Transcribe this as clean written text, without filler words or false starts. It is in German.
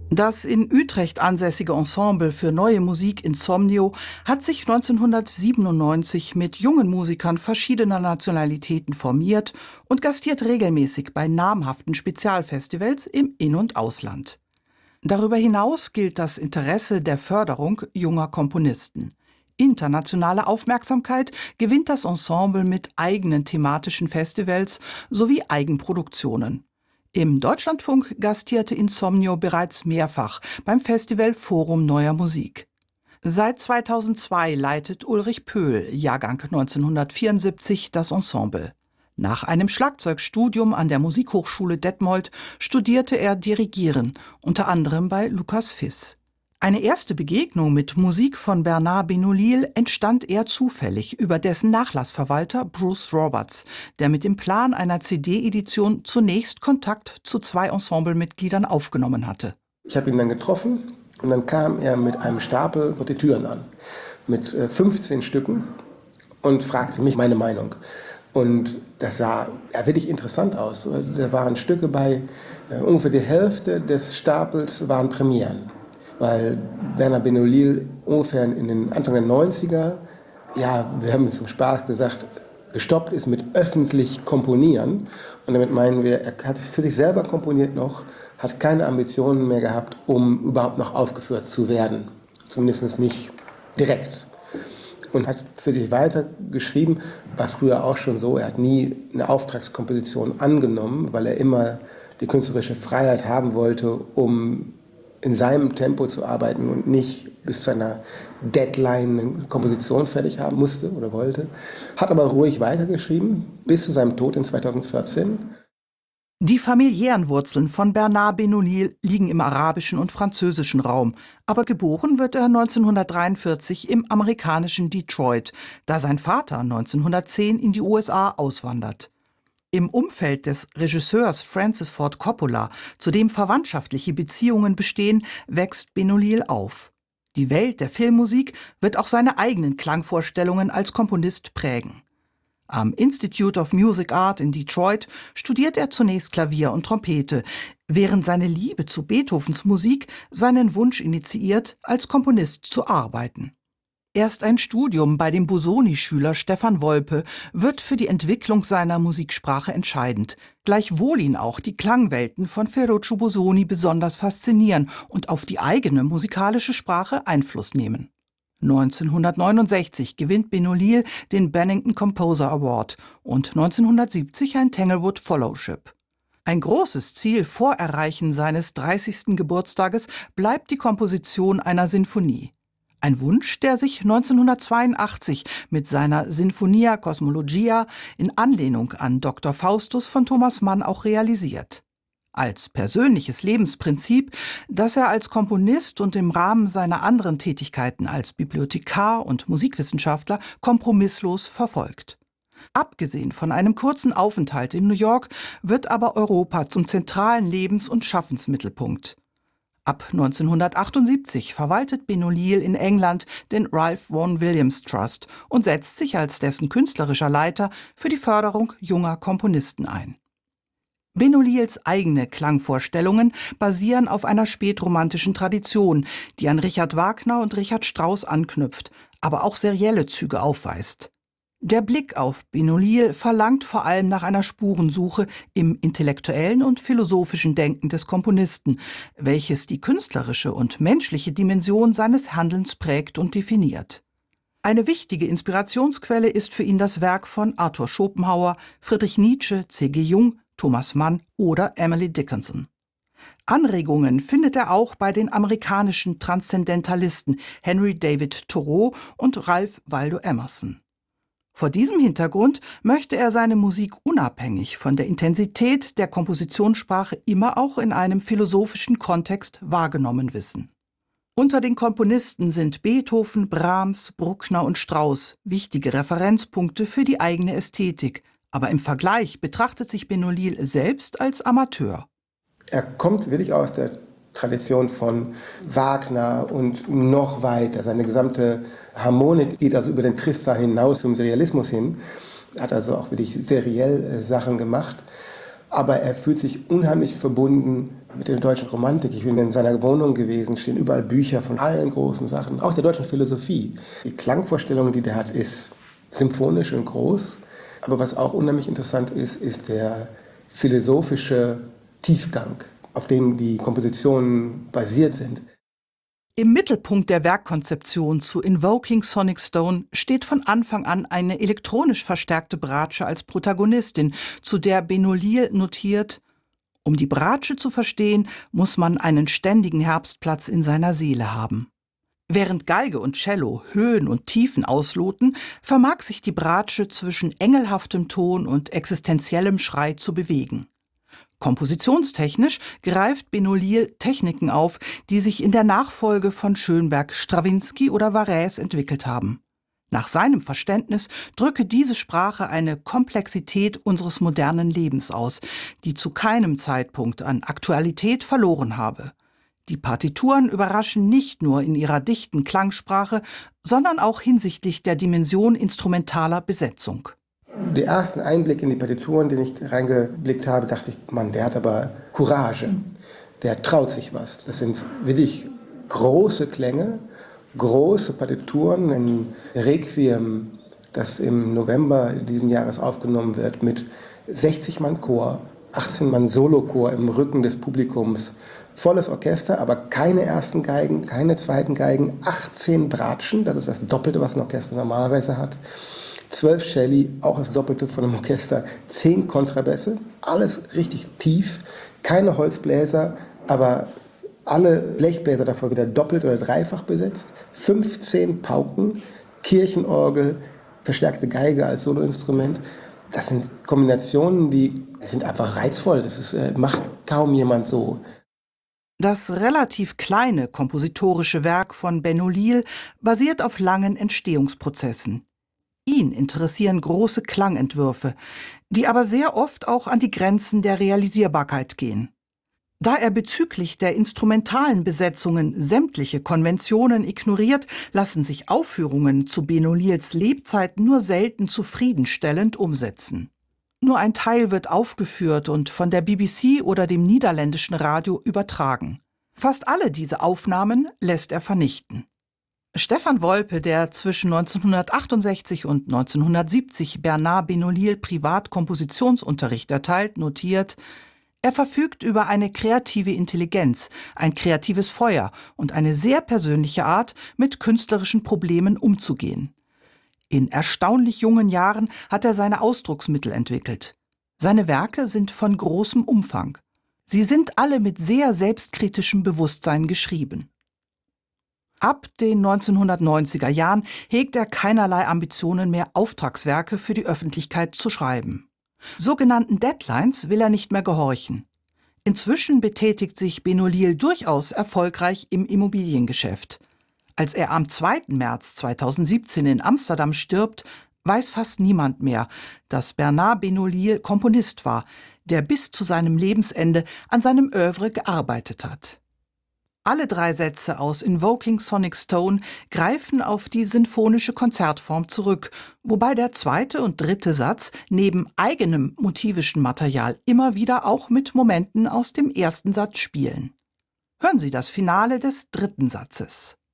Das in Utrecht ansässige Ensemble für Neue Musik Insomnio hat sich 1997 mit jungen Musikern verschiedener Nationalitäten formiert und gastiert regelmäßig bei namhaften Spezialfestivals im In- und Ausland. Darüber hinaus gilt das Interesse der Förderung junger Komponisten. Internationale Aufmerksamkeit gewinnt das Ensemble mit eigenen thematischen Festivals sowie Eigenproduktionen. Im Deutschlandfunk gastierte Insomnio bereits mehrfach beim Festival Forum Neuer Musik. Seit 2002 leitet Ulrich Pöhl, Jahrgang 1974, das Ensemble. Nach einem Schlagzeugstudium an der Musikhochschule Detmold studierte er Dirigieren, unter anderem bei Lukas Fiss. Eine erste Begegnung mit Musik von Bernard Benolil entstand eher zufällig über dessen Nachlassverwalter Bruce Roberts, der mit dem Plan einer CD-Edition zunächst Kontakt zu 2 Ensemblemitgliedern aufgenommen hatte. Ich habe ihn dann getroffen und dann kam er mit einem Stapel vor die Türen an, mit 15 Stücken und fragte mich meine Meinung. Und das sah wirklich interessant aus. Da waren Stücke bei, ungefähr die Hälfte des Stapels waren Premieren. Weil Bernard Benolil ungefähr in den Anfang der 90er, wir haben zum Spaß gesagt, gestoppt ist mit öffentlich komponieren. Und damit meinen wir, er hat für sich selber komponiert noch, hat keine Ambitionen mehr gehabt, um überhaupt noch aufgeführt zu werden. Zumindest nicht direkt. Und hat für sich weiter geschrieben, war früher auch schon so, er hat nie eine Auftragskomposition angenommen, weil er immer die künstlerische Freiheit haben wollte, um in seinem Tempo zu arbeiten und nicht bis zu einer Deadline eine Komposition fertig haben musste oder wollte. Hat aber ruhig weitergeschrieben, bis zu seinem Tod in 2014. Die familiären Wurzeln von Bernard Benolil liegen im arabischen und französischen Raum, aber geboren wird er 1943 im amerikanischen Detroit, da sein Vater 1910 in die USA auswandert. Im Umfeld des Regisseurs Francis Ford Coppola, zu dem verwandtschaftliche Beziehungen bestehen, wächst Benolil auf. Die Welt der Filmmusik wird auch seine eigenen Klangvorstellungen als Komponist prägen. Am Institute of Music Art in Detroit studiert er zunächst Klavier und Trompete, während seine Liebe zu Beethovens Musik seinen Wunsch initiiert, als Komponist zu arbeiten. Erst ein Studium bei dem Busoni-Schüler Stefan Wolpe wird für die Entwicklung seiner Musiksprache entscheidend, gleichwohl ihn auch die Klangwelten von Ferruccio Busoni besonders faszinieren und auf die eigene musikalische Sprache Einfluss nehmen. 1969 gewinnt Benolil den Bennington Composer Award und 1970 ein Tanglewood Fellowship. Ein großes Ziel vor Erreichen seines 30. Geburtstages bleibt die Komposition einer Sinfonie. Ein Wunsch, der sich 1982 mit seiner Sinfonia Cosmologia in Anlehnung an Dr. Faustus von Thomas Mann auch realisiert. Als persönliches Lebensprinzip, das er als Komponist und im Rahmen seiner anderen Tätigkeiten als Bibliothekar und Musikwissenschaftler kompromisslos verfolgt. Abgesehen von einem kurzen Aufenthalt in New York wird aber Europa zum zentralen Lebens- und Schaffensmittelpunkt. Ab 1978 verwaltet Benolil in England den Ralph Vaughan Williams Trust und setzt sich als dessen künstlerischer Leiter für die Förderung junger Komponisten ein. Benolils eigene Klangvorstellungen basieren auf einer spätromantischen Tradition, die an Richard Wagner und Richard Strauss anknüpft, aber auch serielle Züge aufweist. Der Blick auf Benolil verlangt vor allem nach einer Spurensuche im intellektuellen und philosophischen Denken des Komponisten, welches die künstlerische und menschliche Dimension seines Handelns prägt und definiert. Eine wichtige Inspirationsquelle ist für ihn das Werk von Arthur Schopenhauer, Friedrich Nietzsche, C.G. Jung, Thomas Mann oder Emily Dickinson. Anregungen findet er auch bei den amerikanischen Transzendentalisten Henry David Thoreau und Ralph Waldo Emerson. Vor diesem Hintergrund möchte er seine Musik unabhängig von der Intensität der Kompositionssprache immer auch in einem philosophischen Kontext wahrgenommen wissen. Unter den Komponisten sind Beethoven, Brahms, Bruckner und Strauss wichtige Referenzpunkte für die eigene Ästhetik, aber im Vergleich betrachtet sich Benolil selbst als Amateur. Er kommt wirklich aus der Tradition von Wagner und noch weiter. Seine gesamte Harmonik geht also über den Tristan hinaus zum Serialismus hin. Er hat also auch wirklich seriell Sachen gemacht. Aber er fühlt sich unheimlich verbunden mit der deutschen Romantik. Ich bin in seiner Wohnung gewesen, stehen überall Bücher von allen großen Sachen, auch der deutschen Philosophie. Die Klangvorstellung, die der hat, ist symphonisch und groß. Aber was auch unheimlich interessant ist, ist der philosophische Tiefgang, auf dem die Kompositionen basiert sind. Im Mittelpunkt der Werkkonzeption zu Invoking Sonic Stone steht von Anfang an eine elektronisch verstärkte Bratsche als Protagonistin, zu der Benoliel notiert: Um die Bratsche zu verstehen, muss man einen ständigen Herbstplatz in seiner Seele haben. Während Geige und Cello Höhen und Tiefen ausloten, vermag sich die Bratsche zwischen engelhaftem Ton und existenziellem Schrei zu bewegen. Kompositionstechnisch greift Benoliel Techniken auf, die sich in der Nachfolge von Schönberg, Strawinsky oder Varèse entwickelt haben. Nach seinem Verständnis drücke diese Sprache eine Komplexität unseres modernen Lebens aus, die zu keinem Zeitpunkt an Aktualität verloren habe. Die Partituren überraschen nicht nur in ihrer dichten Klangsprache, sondern auch hinsichtlich der Dimension instrumentaler Besetzung. Der ersten Einblick in die Partituren, den ich reingeblickt habe, dachte ich, Mann, der hat aber Courage. Der traut sich was. Das sind wirklich große Klänge, große Partituren. Ein Requiem, das im November diesen Jahres aufgenommen wird, mit 60 Mann Chor, 18 Mann Solochor im Rücken des Publikums. Volles Orchester, aber keine ersten Geigen, keine zweiten Geigen, 18 Bratschen, das ist das Doppelte, was ein Orchester normalerweise hat. 12 Celli, auch das Doppelte von einem Orchester, 10 Kontrabässe, alles richtig tief, keine Holzbläser, aber alle Blechbläser davor wieder doppelt oder dreifach besetzt, 15 Pauken, Kirchenorgel, verstärkte Geige als Soloinstrument. Das sind Kombinationen, die sind einfach reizvoll, macht kaum jemand so. Das relativ kleine kompositorische Werk von Benoliel basiert auf langen Entstehungsprozessen. Ihn interessieren große Klangentwürfe, die aber sehr oft auch an die Grenzen der Realisierbarkeit gehen. Da er bezüglich der instrumentalen Besetzungen sämtliche Konventionen ignoriert, lassen sich Aufführungen zu Benoliels Lebzeiten nur selten zufriedenstellend umsetzen. Nur ein Teil wird aufgeführt und von der BBC oder dem niederländischen Radio übertragen. Fast alle diese Aufnahmen lässt er vernichten. Stefan Wolpe, der zwischen 1968 und 1970 Bernard Benoliel Privatkompositionsunterricht erteilt, notiert: Er verfügt über eine kreative Intelligenz, ein kreatives Feuer und eine sehr persönliche Art, mit künstlerischen Problemen umzugehen. In erstaunlich jungen Jahren hat er seine Ausdrucksmittel entwickelt. Seine Werke sind von großem Umfang. Sie sind alle mit sehr selbstkritischem Bewusstsein geschrieben. Ab den 1990er Jahren hegt er keinerlei Ambitionen mehr, Auftragswerke für die Öffentlichkeit zu schreiben. Sogenannten Deadlines will er nicht mehr gehorchen. Inzwischen betätigt sich Benoliel durchaus erfolgreich im Immobiliengeschäft. Als er am 2. März 2017 in Amsterdam stirbt, weiß fast niemand mehr, dass Bernard Benoliel Komponist war, der bis zu seinem Lebensende an seinem Œuvre gearbeitet hat. Alle 3 Sätze aus Invoking Sonic Stone greifen auf die sinfonische Konzertform zurück, wobei der 2. und 3. Satz neben eigenem motivischen Material immer wieder auch mit Momenten aus dem 1. Satz spielen. Hören Sie das Finale des 3. Satzes.